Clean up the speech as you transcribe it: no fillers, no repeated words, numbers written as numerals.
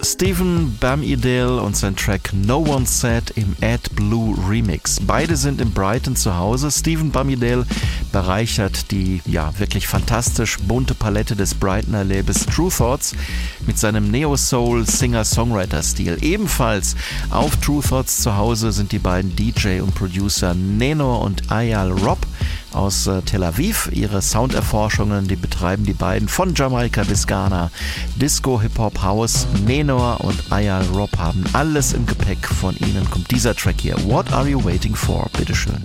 Stephen Bamidale und sein Track No One Said im AdBlue Remix. Beide sind in Brighton zu Hause. Stephen Bamidale bereichert die wirklich fantastisch bunte Palette des Brightoner Labels True Thoughts mit seinem Neo-Soul-Singer-Songwriter-Stil. Ebenfalls auf True Thoughts zu Hause sind die beiden DJ und Producer Nenor und Ayal Rob aus Tel Aviv. Ihre Sounderforschungen, die betreiben die beiden von Jamaika bis Ghana. Disco, Hip-Hop, House. Nenor und Ayal Rob haben alles im Gepäck. Von ihnen kommt dieser Track hier. What Are You Waiting For? Bitteschön.